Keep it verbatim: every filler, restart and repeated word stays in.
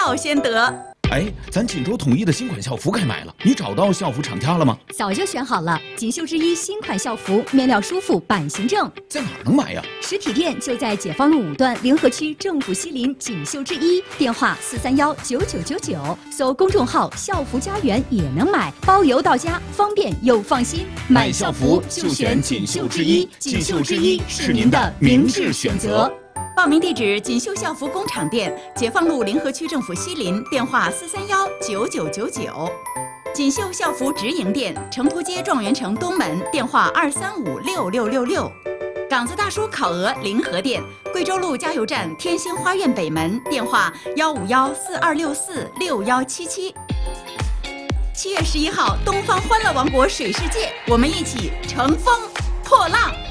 到先得。 哎，咱锦州统一的新款校服该买了，你找到校服厂家了吗？ 早就选好了，锦绣之一新款校服，面料舒服，版型正。 在哪儿能买呀？ 实体店就在解放路五段联合区政府西林锦绣之一，电话四三幺九九九九，搜公众号校服家园也能买，包邮到家，方便又放心。 买校服就选锦绣之一，锦绣之一是您的明智选择。 报名地址：锦绣校服工厂店，解放路联合区政府西林，电话四三幺九九九九。锦绣校服直营店，城途街状元城东门，电话二三五六六六六。港子大叔烤鹅临河店，贵州路加油站天星花苑北门，电话幺五幺四二六四六幺七七。七月十一号，东方欢乐王国水世界，我们一起乘风破浪。